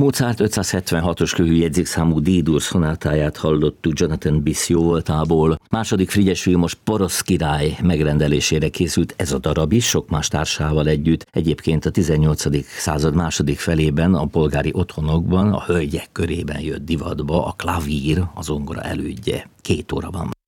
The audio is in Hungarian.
Mozart 576-os kövű jegyzékszámú D-dur szonátáját hallottuk Jonathan Biss jóvoltából. Második Frigyes Vilmos porosz király megrendelésére készült ez a darab is, sok más társával együtt. Egyébként a 18. század második felében a polgári otthonokban, a hölgyek körében jött divatba a klavír, a zongora elődje. 2 óra van.